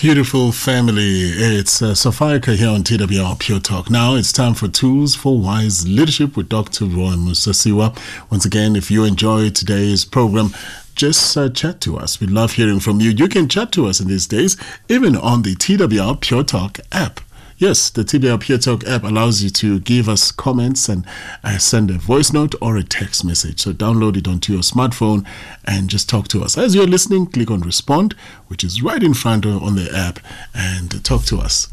Beautiful family. It's Safika here on TWR Pure Talk. Now it's time for Tools for Wise Leadership with Dr. Roy Musasiwa. Once again, if you enjoy today's program, just chat to us. We love hearing from you. You can chat to us in these days, even on the TWR Pure Talk app. Yes, the TWR Pure Talk app allows you to give us comments and send a voice note or a text message. So download it onto your smartphone and just talk to us. As you're listening, click on Respond, which is right in front on the app, and talk to us.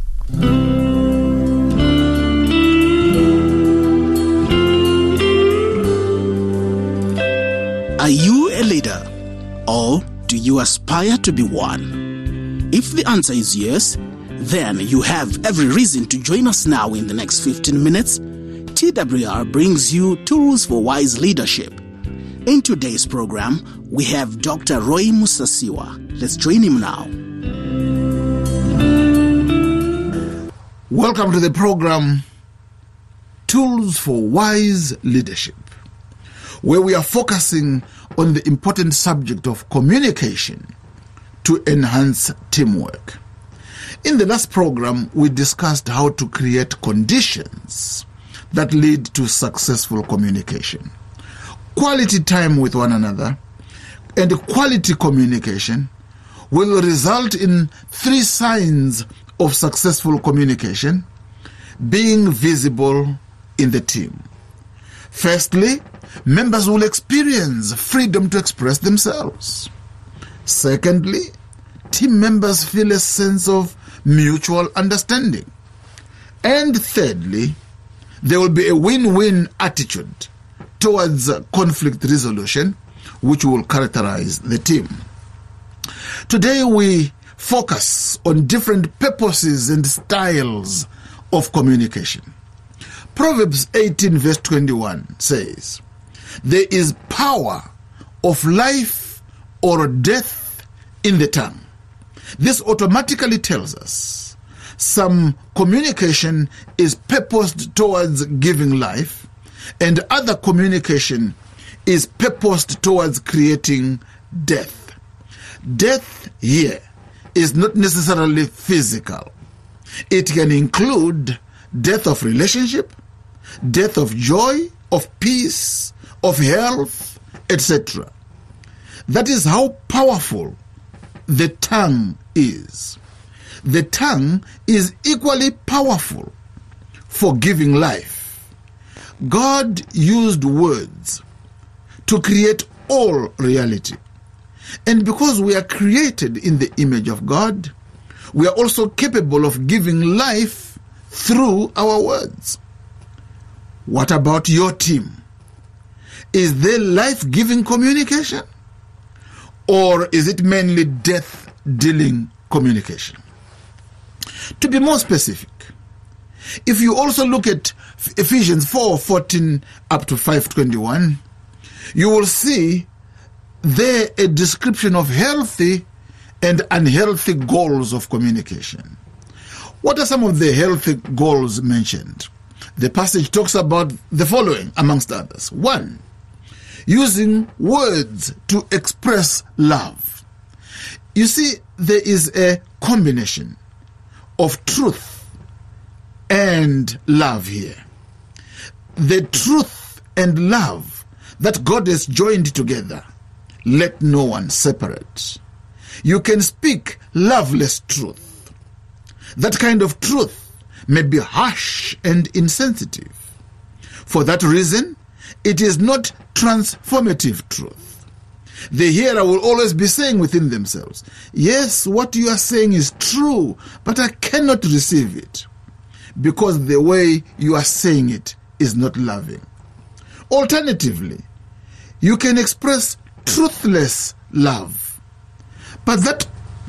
Are you a leader, or do you aspire to be one? If the answer is yes, then you have every reason to join us now. In the next 15 minutes, TWR brings you Tools for Wise Leadership. In today's program, we have Dr. Roy Musasiwa. Let's join him now. Welcome to the program, Tools for Wise Leadership, where we are focusing on the important subject of communication to enhance teamwork. In the last program, we discussed how to create conditions that lead to successful communication. Quality time with one another and quality communication will result in 3 signs of successful communication being visible in the team. Firstly, members will experience freedom to express themselves. Secondly, team members feel a sense of mutual understanding. And thirdly, there will be a win-win attitude towards conflict resolution, which will characterize the team. Today we focus on different purposes and styles of communication. Proverbs 18 verse 21 says, "There is power of life or death in the tongue." This automatically tells us some communication is purposed towards giving life, and other communication is purposed towards creating death. Death here is not necessarily physical. It can include death of relationship, death of joy, of peace, of health, etc. That is how powerful the tongue is. The tongue is equally powerful for giving life. God used words to create all reality. And because we are created in the image of God, we are also capable of giving life through our words. What about your team? Is there life-giving communication? Or is it mainly death-dealing communication? To be more specific, if you also look at Ephesians 4:14 up to 5:21, you will see there a description of healthy and unhealthy goals of communication. What are some of the healthy goals mentioned? The passage talks about the following, amongst others. 1, using words to express love. You see, there is a combination of truth and love here. The truth and love that God has joined together, let no one separate. You can speak loveless truth. That kind of truth may be harsh and insensitive. For that reason, it is not transformative truth. The hearer will always be saying within themselves, yes, what you are saying is true, but I cannot receive it because the way you are saying it is not loving. Alternatively, you can express truthless love, but that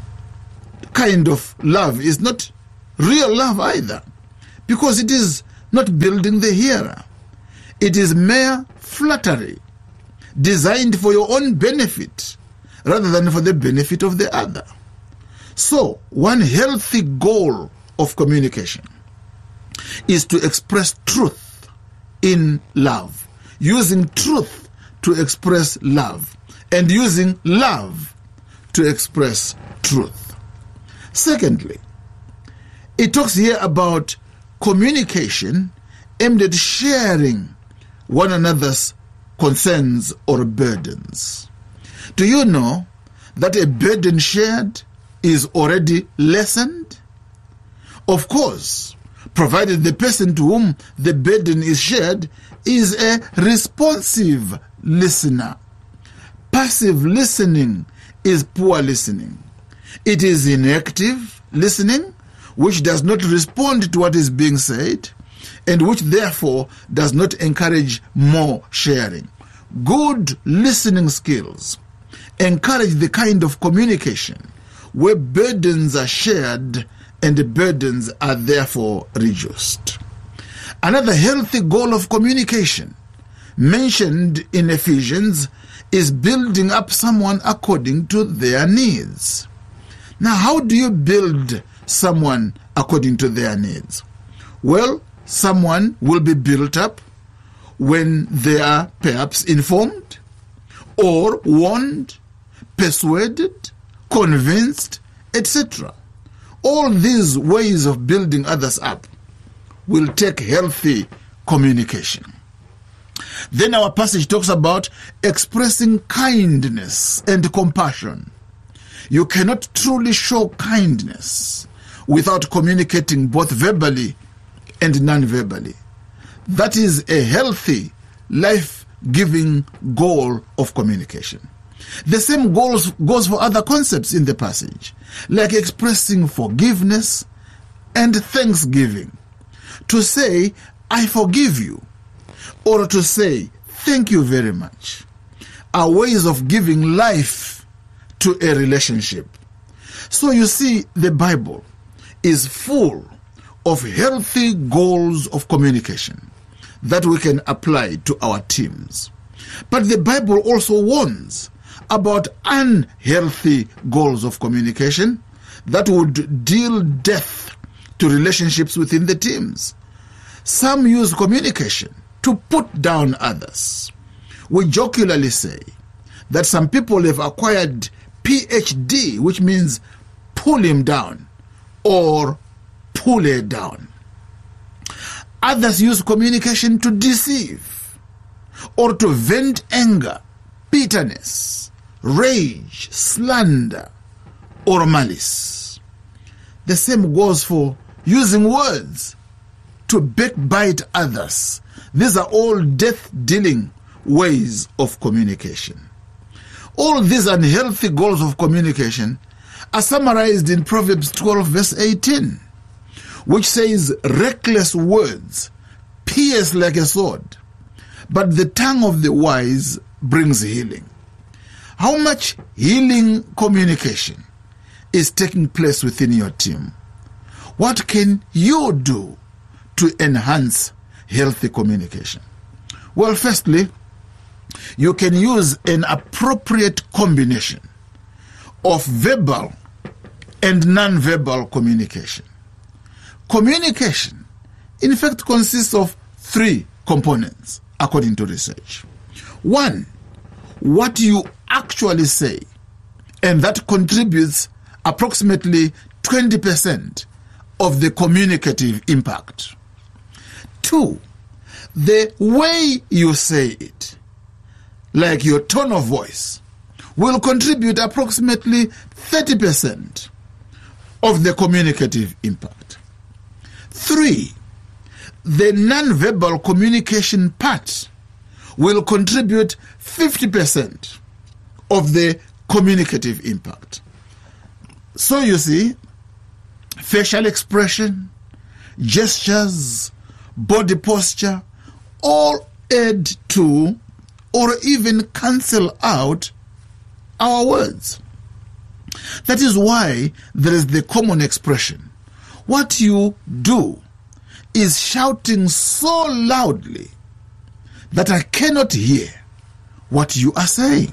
kind of love is not real love either, because it is not building the hearer. It is mere flattery, designed for your own benefit rather than for the benefit of the other. So, one healthy goal of communication is to express truth in love, using truth to express love, and using love to express truth. Secondly, it talks here about communication aimed at sharing one another's concerns or burdens. Do you know that a burden shared is already lessened? Of course, provided the person to whom the burden is shared is a responsive listener. Passive listening is poor listening. It is inactive listening, which does not respond to what is being said, and which therefore does not encourage more sharing. Good listening skills encourage the kind of communication where burdens are shared and the burdens are therefore reduced. Another healthy goal of communication mentioned in Ephesians is building up someone according to their needs. Now, how do you build someone according to their needs? Well, someone will be built up when they are perhaps informed or warned, persuaded, convinced, etc. All these ways of building others up will take healthy communication. Then our passage talks about expressing kindness and compassion. You cannot truly show kindness without communicating both verbally and non-verbally. That is a healthy, life-giving goal of communication. The same goes for other concepts in the passage, like expressing forgiveness and thanksgiving. To say, I forgive you, or to say, thank you very much, are ways of giving life to a relationship. So you see, the Bible is full of healthy goals of communication that we can apply to our teams. But the Bible also warns about unhealthy goals of communication that would deal death to relationships within the teams. Some use communication to put down others. We jocularly say that some people have acquired PhD, which means pull him down or pull her down. Others use communication to deceive or to vent anger, bitterness, rage, slander, or malice. The same goes for using words to backbite others. These are all death-dealing ways of communication. All these unhealthy goals of communication are summarized in Proverbs 12 verse 18, which says, reckless words pierce like a sword, but the tongue of the wise brings healing. How much healing communication is taking place within your team? What can you do to enhance healthy communication? Well, firstly, you can use an appropriate combination of verbal and non-verbal communication. Communication, in fact, consists of 3 components, according to research. 1, what you actually say, and that contributes approximately 20% of the communicative impact. 2, the way you say it, like your tone of voice, will contribute approximately 30% of the communicative impact. 3, the non-verbal communication part will contribute 50% of the communicative impact. So you see, facial expression, gestures, body posture, all add to or even cancel out our words. That is why there is the common expression, what you do is shouting so loudly that I cannot hear what you are saying.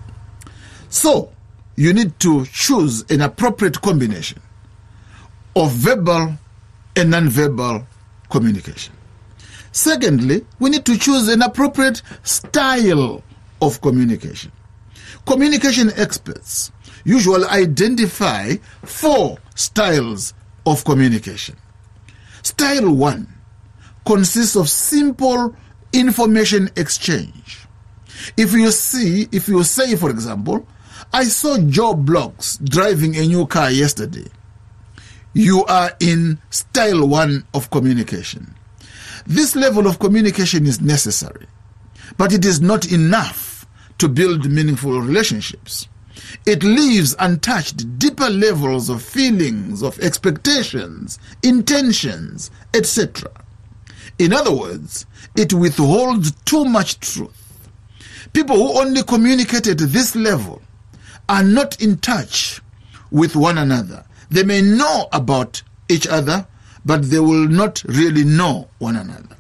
So, you need to choose an appropriate combination of verbal and non-verbal communication. Secondly, we need to choose an appropriate style of communication. Communication experts usually identify 4 styles of communication. Style 1 consists of simple information exchange. If you say, for example, I saw Joe Bloggs driving a new car yesterday, you are in style 1 of communication. This level of communication is necessary, but it is not enough to build meaningful relationships. It leaves untouched deeper levels of feelings, of expectations, intentions, etc. In other words, it withholds too much truth. People who only communicate at this level are not in touch with one another. They may know about each other, but they will not really know one another.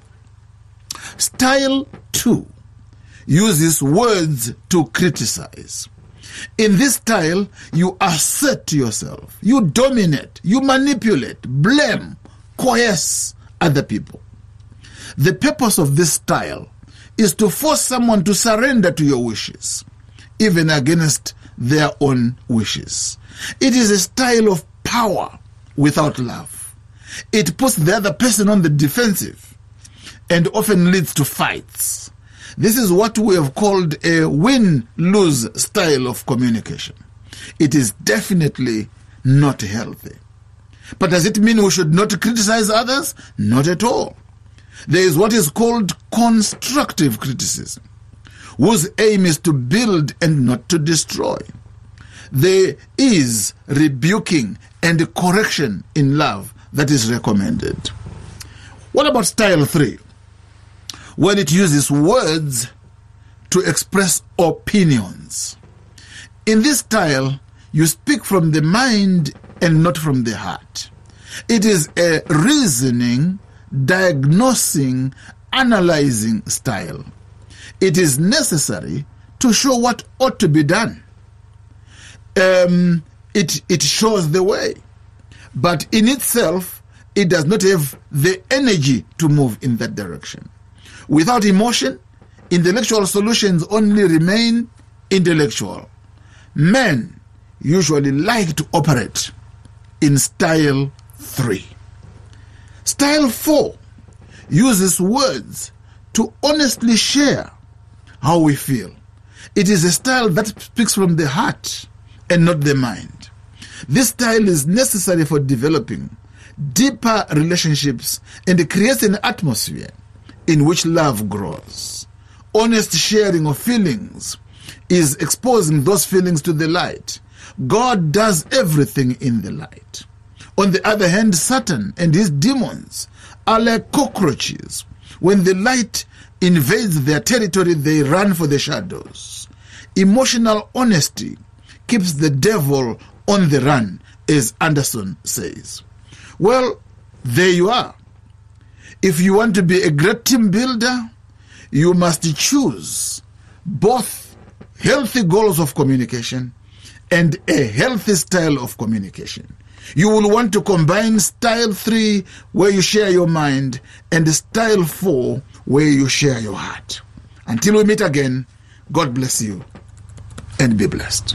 Style 2 uses words to criticize. In this style, you assert yourself, you dominate, you manipulate, blame, coerce other people. The purpose of this style is to force someone to surrender to your wishes, even against their own wishes. It is a style of power without love. It puts the other person on the defensive and often leads to fights. This is what we have called a win-lose style of communication. It is definitely not healthy. But does it mean we should not criticize others? Not at all. There is what is called constructive criticism, whose aim is to build and not to destroy. There is rebuking and correction in love that is recommended. What about style 3? When it uses words to express opinions. In this style, you speak from the mind and not from the heart. It is a reasoning, diagnosing, analyzing style. It is necessary to show what ought to be done. It shows the way, but in itself, it does not have the energy to move in that direction. Without emotion, intellectual solutions only remain intellectual. Men usually like to operate in style 3. Style 4 uses words to honestly share how we feel. It is a style that speaks from the heart and not the mind. This style is necessary for developing deeper relationships and creates an atmosphere in which love grows. Honest sharing of feelings is exposing those feelings to the light. God does everything in the light. On the other hand, Satan and his demons are like cockroaches. When the light invades their territory, they run for the shadows. Emotional honesty keeps the devil on the run, as Anderson says. Well, there you are. If you want to be a great team builder, you must choose both healthy goals of communication and a healthy style of communication. You will want to combine style 3, where you share your mind, and style 4, where you share your heart. Until we meet again, God bless you and be blessed.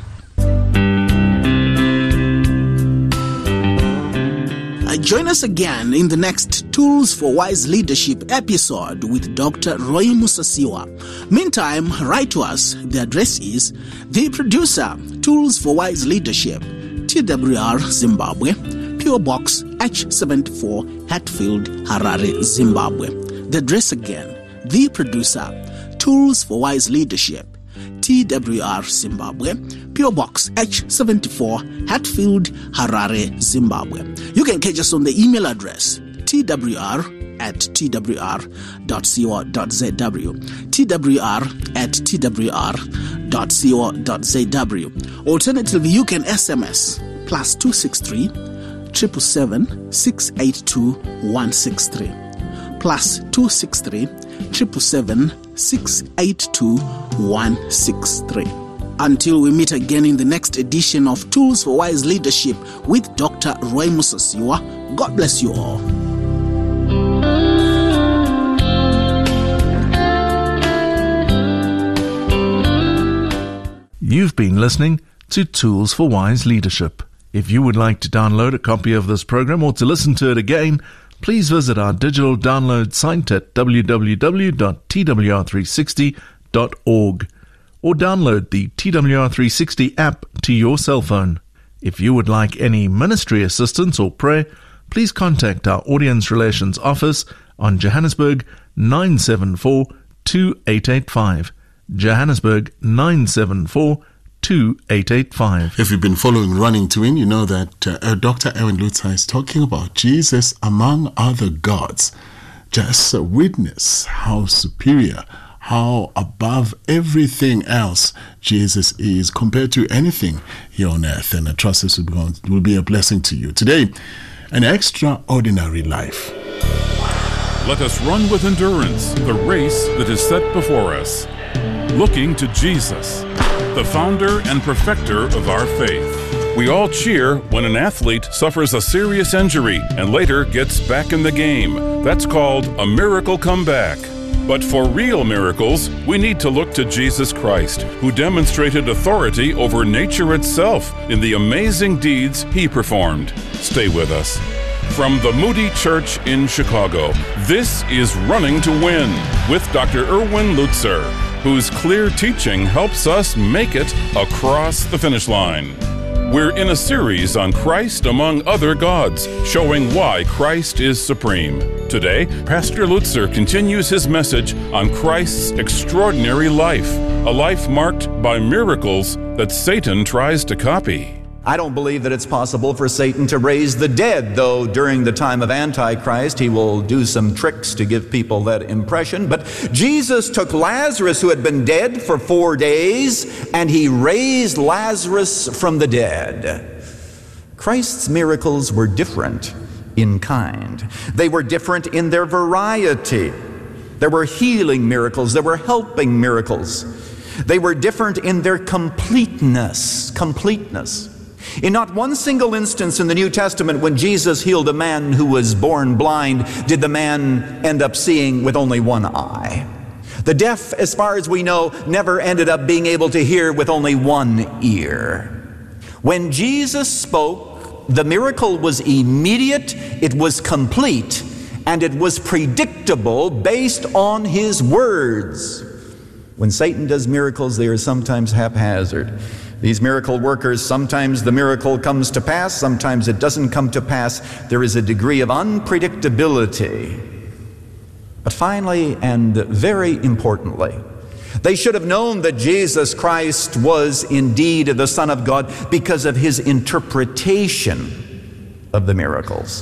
Join us again in the next Tools for Wise Leadership episode with Dr. Roy Musasiwa. Meantime, write to us. The address is The Producer, Tools for Wise Leadership, TWR, Zimbabwe, PO Box H74, Hatfield, Harare, Zimbabwe. The address again, The Producer, Tools for Wise Leadership, TWR, Zimbabwe, PO Box H74, Hatfield, Harare, Zimbabwe. You can catch us on the email address twr@twr.co.zw, twr@twr.co.zw. Alternatively, you can SMS +263 777 682 163, +263 777 682 163. Until we meet again in the next edition of Tools for Wise Leadership with Dr. Roy Musasiwa, God bless you all. You've been listening to Tools for Wise Leadership, If you would like to download a copy of this program or to listen to it again, please visit our digital download site at www.twr360.org or download the TWR360 app to your cell phone. If you would like any ministry assistance or prayer, please contact our Audience Relations Office on Johannesburg 974-2885. Johannesburg 974-2885. If you've been following Running to Win, you know that Dr. Erwin Lutzer is talking about Jesus among other gods. Just witness how superior, how above everything else Jesus is compared to anything here on earth. And I trust this will be a blessing to you. Today, an extraordinary life. Let us run with endurance the race that is set before us, looking to Jesus, the founder and perfecter of our faith. We all cheer when an athlete suffers a serious injury and later gets back in the game. That's called a miracle comeback. But for real miracles, we need to look to Jesus Christ, who demonstrated authority over nature itself in the amazing deeds he performed. Stay with us. From the Moody Church in Chicago, this is Running to Win with Dr. Erwin Lutzer, whose clear teaching helps us make it across the finish line. We're in a series on Christ among other gods, showing why Christ is supreme. Today, Pastor Lutzer continues his message on Christ's extraordinary life, a life marked by miracles that Satan tries to copy. I don't believe that it's possible for Satan to raise the dead, though during the time of Antichrist he will do some tricks to give people that impression. But Jesus took Lazarus, who had been dead for 4 days, and he raised Lazarus from the dead. Christ's miracles were different in kind. They were different in their variety. There were healing miracles, there were helping miracles. They were different in their completeness. In not one single instance in the New Testament when Jesus healed a man who was born blind did the man end up seeing with only one eye. The deaf, as far as we know, never ended up being able to hear with only one ear. When Jesus spoke, the miracle was immediate, it was complete, and it was predictable based on his words. When Satan does miracles, they are sometimes haphazard. These miracle workers, sometimes the miracle comes to pass, sometimes it doesn't come to pass. There is a degree of unpredictability. But finally, and very importantly, they should have known that Jesus Christ was indeed the Son of God because of his interpretation of the miracles.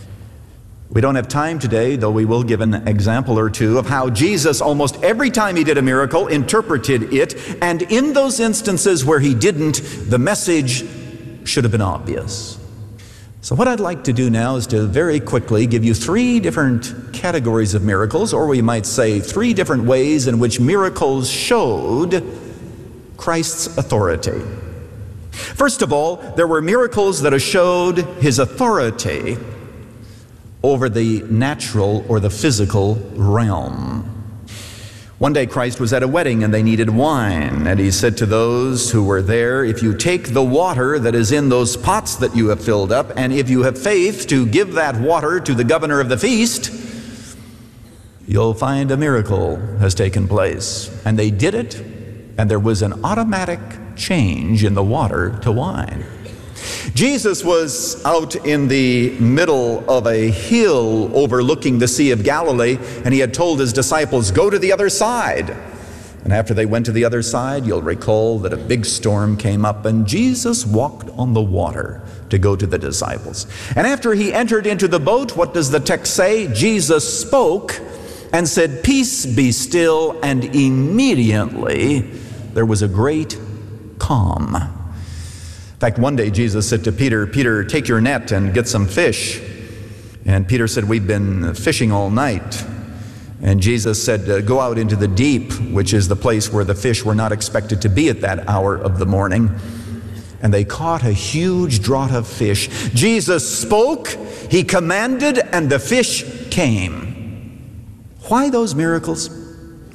We don't have time today, though we will give an example or two of how Jesus, almost every time he did a miracle, interpreted it, and in those instances where he didn't, the message should have been obvious. So what I'd like to do now is to very quickly give you 3 different categories of miracles, or we might say 3 different ways in which miracles showed Christ's authority. First of all, there were miracles that showed his authority over the natural or the physical realm. One day Christ was at a wedding and they needed wine, and he said to those who were there, if you take the water that is in those pots that you have filled up, and if you have faith to give that water to the governor of the feast, you'll find a miracle has taken place. And they did it, and there was an automatic change in the water to wine. Jesus was out in the middle of a hill overlooking the Sea of Galilee, and he had told his disciples, go to the other side. And after they went to the other side, you'll recall that a big storm came up, and Jesus walked on the water to go to the disciples. And after he entered into the boat, what does the text say? Jesus spoke and said, peace be still, and immediately there was a great calm. In fact, one day Jesus said to Peter, Peter, take your net and get some fish. And Peter said, we've been fishing all night. And Jesus said, go out into the deep, which is the place where the fish were not expected to be at that hour of the morning. And they caught a huge draught of fish. Jesus spoke, he commanded, and the fish came. Why those miracles?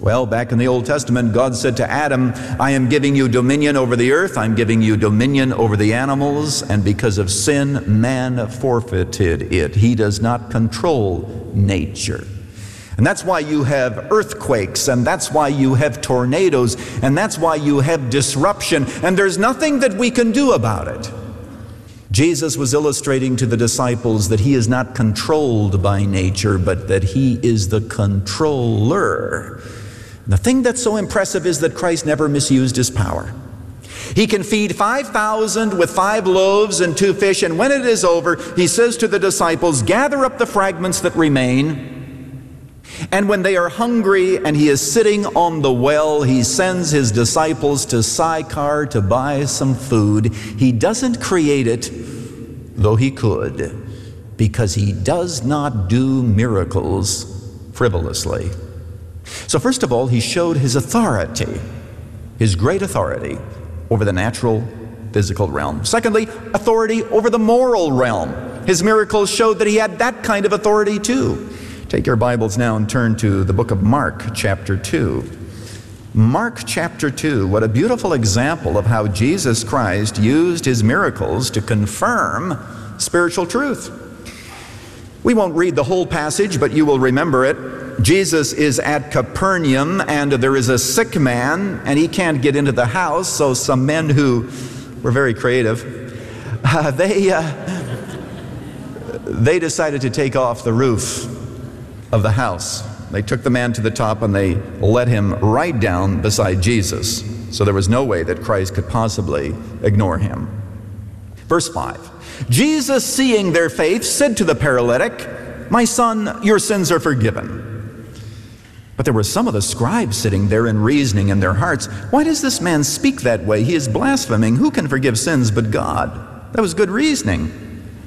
Well, back in the Old Testament, God said to Adam, I am giving you dominion over the earth, I'm giving you dominion over the animals, and because of sin, man forfeited it. He does not control nature. And that's why you have earthquakes, and that's why you have tornadoes, and that's why you have disruption, and there's nothing that we can do about it. Jesus was illustrating to the disciples that he is not controlled by nature, but that he is the controller. The thing that's so impressive is that Christ never misused his power. He can feed 5,000 with 5 loaves and 2 fish, and when it is over, he says to the disciples, gather up the fragments that remain. And when they are hungry and he is sitting on the well, he sends his disciples to Sychar to buy some food. He doesn't create it, though he could, because he does not do miracles frivolously. So first of all, he showed his authority, his great authority over the natural, physical realm. Secondly, authority over the moral realm. His miracles showed that he had that kind of authority too. Take your Bibles now and turn to the book of Mark, chapter 2. Mark chapter 2, what a beautiful example of how Jesus Christ used his miracles to confirm spiritual truth. We won't read the whole passage, but you will remember it. Jesus is at Capernaum, and there is a sick man, and he can't get into the house, so some men who were very creative, they decided to take off the roof of the house. They took the man to the top, and they let him right down beside Jesus. So there was no way that Christ could possibly ignore him. Verse 5, Jesus, seeing their faith, said to the paralytic, my son, your sins are forgiven. But there were some of the scribes sitting there and reasoning in their hearts, why does this man speak that way? He is blaspheming. Who can forgive sins but God? That was good reasoning.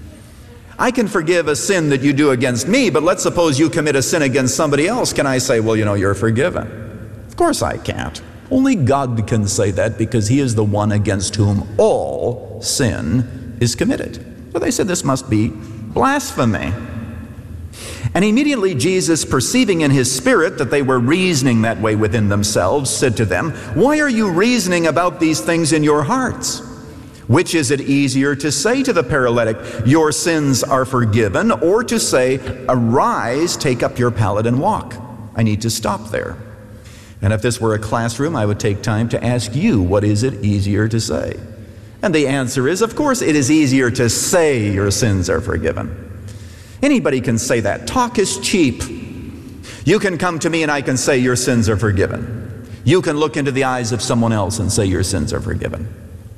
I can forgive a sin that you do against me, but let's suppose you commit a sin against somebody else. Can I say, well, you're forgiven? Of course I can't. Only God can say that because he is the one against whom all sin is committed. So they said this must be blasphemy. And immediately Jesus, perceiving in his spirit that they were reasoning that way within themselves, said to them, why are you reasoning about these things in your hearts? Which is it easier to say to the paralytic, your sins are forgiven, or to say, arise, take up your pallet and walk? I need to stop there. And if this were a classroom, I would take time to ask you, what is it easier to say? And the answer is, of course, it is easier to say your sins are forgiven. Anybody can say that. Talk is cheap. You can come to me and I can say your sins are forgiven. You can look into the eyes of someone else and say your sins are forgiven.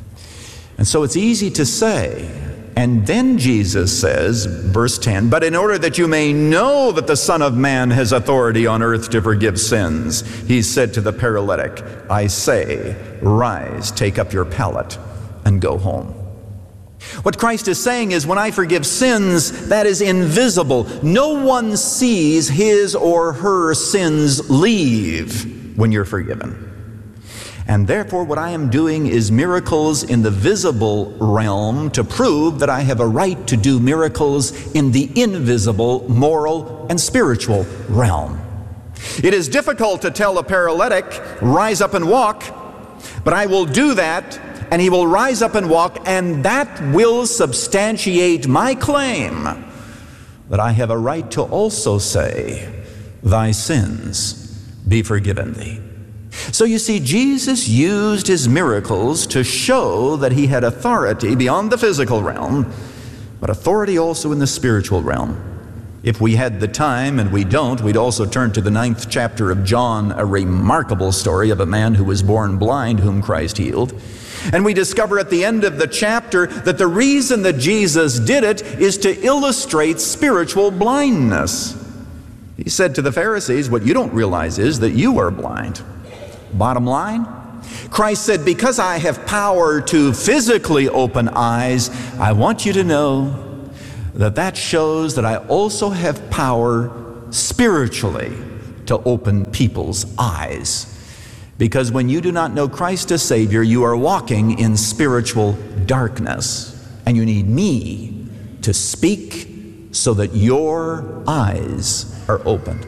And so it's easy to say. And then Jesus says, verse 10, but in order that you may know that the Son of Man has authority on earth to forgive sins, he said to the paralytic, I say, rise, take up your pallet and go home. What Christ is saying is, when I forgive sins, that is invisible. No one sees his or her sins leave when you're forgiven. And therefore, what I am doing is miracles in the visible realm to prove that I have a right to do miracles in the invisible, moral, and spiritual realm. It is difficult to tell a paralytic, rise up and walk, but I will do that, and he will rise up and walk, and that will substantiate my claim that I have a right to also say, thy sins be forgiven thee. So you see, Jesus used his miracles to show that he had authority beyond the physical realm, but authority also in the spiritual realm. If we had the time, and we don't, we'd also turn to the 9th chapter of John, a remarkable story of a man who was born blind whom Christ healed. And we discover at the end of the chapter that the reason that Jesus did it is to illustrate spiritual blindness. He said to the Pharisees, what you don't realize is that you are blind. Bottom line, Christ said, because I have power to physically open eyes, I want you to know that that shows that I also have power spiritually to open people's eyes. Because when you do not know Christ as Savior, you are walking in spiritual darkness. And you need me to speak so that your eyes are opened.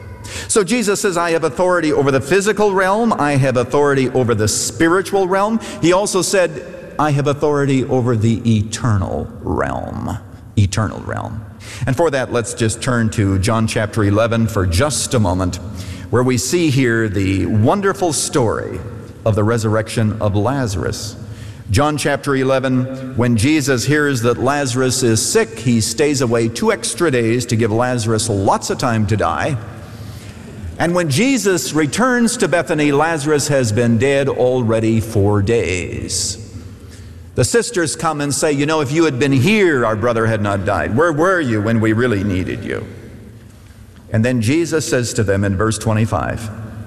So Jesus says, I have authority over the physical realm. I have authority over the spiritual realm. He also said, I have authority over the eternal realm. Eternal realm. And for that, let's just turn to John chapter 11 for just a moment, where we see here the wonderful story of the resurrection of Lazarus. John chapter 11, when Jesus hears that Lazarus is sick, he stays away 2 extra days to give Lazarus lots of time to die. And when Jesus returns to Bethany, Lazarus has been dead already 4 days. The sisters come and say, you know, if you had been here, our brother had not died. Where were you when we really needed you? And then Jesus says to them in verse 25,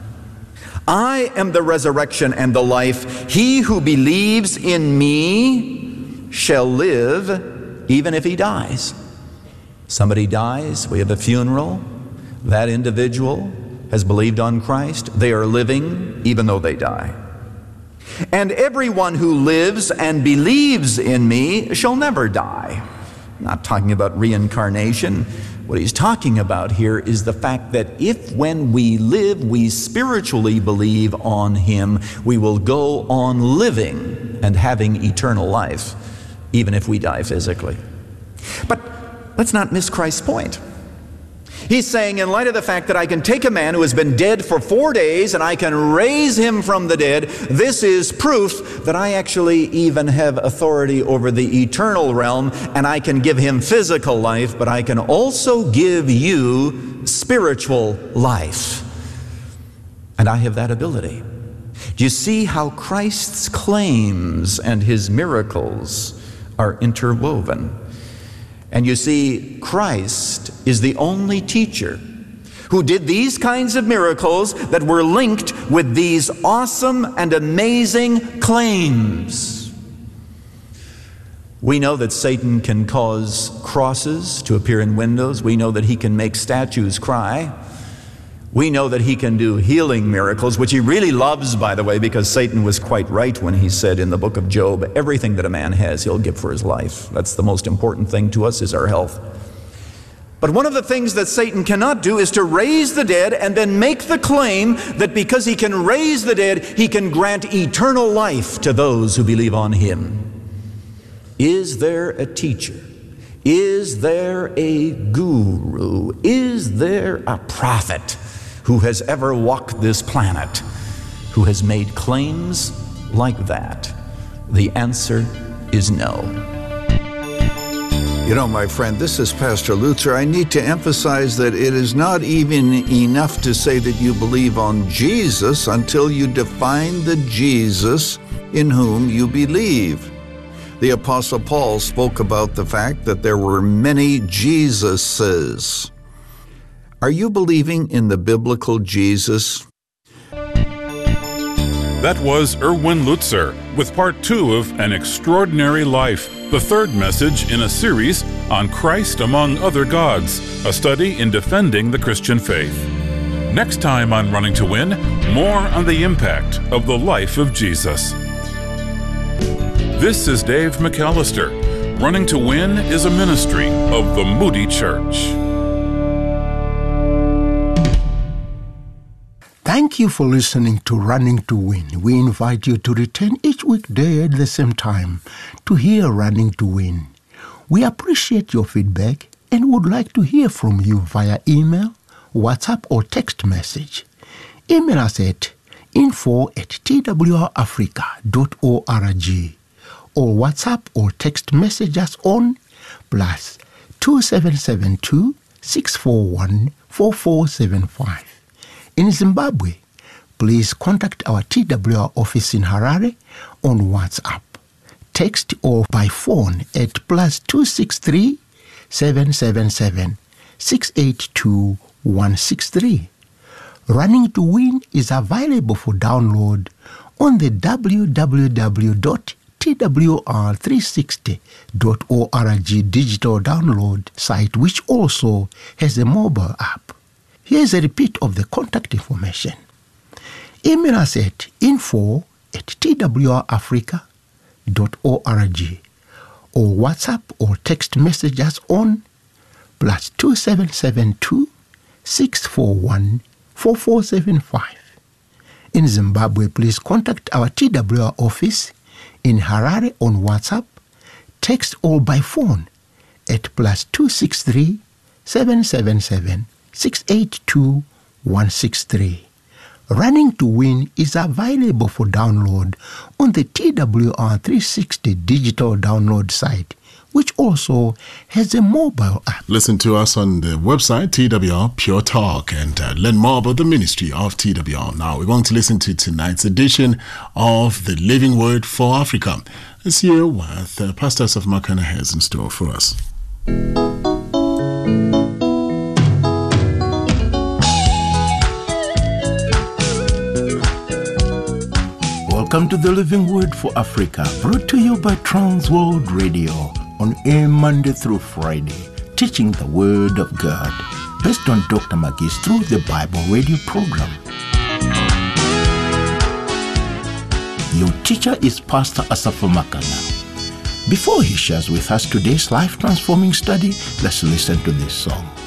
I am the resurrection and the life. He who believes in me shall live even if he dies. Somebody dies, we have a funeral. That individual has believed on Christ. They are living even though they die. And everyone who lives and believes in me shall never die. I'm not talking about reincarnation. What he's talking about here is the fact that if when we live, we spiritually believe on him, we will go on living and having eternal life, even if we die physically. But let's not miss Christ's point. He's saying, in light of the fact that I can take a man who has been dead for 4 days and I can raise him from the dead, this is proof that I actually even have authority over the eternal realm, and I can give him physical life, but I can also give you spiritual life. And I have that ability. Do you see how Christ's claims and his miracles are interwoven? And you see, Christ is the only teacher who did these kinds of miracles that were linked with these awesome and amazing claims. We know that Satan can cause crosses to appear in windows. We know that he can make statues cry. We know that he can do healing miracles, which he really loves, by the way, because Satan was quite right when he said in the book of Job, everything that a man has, he'll give for his life. That's the most important thing to us, is our health. But one of the things that Satan cannot do is to raise the dead and then make the claim that because he can raise the dead, he can grant eternal life to those who believe on him. Is there a teacher? Is there a guru? Is there a prophet who has ever walked this planet who has made claims like that? The answer is no. You know, my friend, this is Pastor Lutzer. I need to emphasize that it is not even enough to say that you believe on Jesus until you define the Jesus in whom you believe. The Apostle Paul spoke about the fact that there were many Jesuses. Are you believing in the biblical Jesus? That was Erwin Lutzer with part 2 of An Extraordinary Life, the third message in a series on Christ among other gods, a study in defending the Christian faith. Next time on Running to Win, more on the impact of the life of Jesus. This is Dave McAllister. Running to Win is a ministry of the Moody Church. Thank you for listening to Running to Win. We invite you to return each weekday at the same time to hear Running to Win. We appreciate your feedback and would like to hear from you via email, WhatsApp, or text message. Email us at info@twrafrica.org or WhatsApp or text message us on +2772 641 4475. In Zimbabwe, please contact our TWR office in Harare on WhatsApp, text or by phone at +263 777 682 163. Running to Win is available for download on the www.twr360.org digital download site, which also has a mobile app. Here's a repeat of the contact information. Email us at info@twrafrica.org or WhatsApp or text message us on +2772 641 4475. In Zimbabwe, please contact our TWR office in Harare on WhatsApp, text or by phone at +263 777 682 163. Running to Win is available for download on the TWR 360 digital download site, which also has a mobile app. Listen to us on the website, TWR Pure Talk, and learn more about the ministry of TWR. Now, we're going to listen to tonight's edition of the Living Word for Africa. Let's hear what Pastor Asaph Makana has in store for us. Welcome to the Living Word for Africa, brought to you by Transworld Radio on air Monday through Friday, teaching the Word of God, based on Dr. Magi's Through the Bible radio program. Your teacher is Pastor Asaph Makana. Before he shares with us today's life-transforming study, let's listen to this song.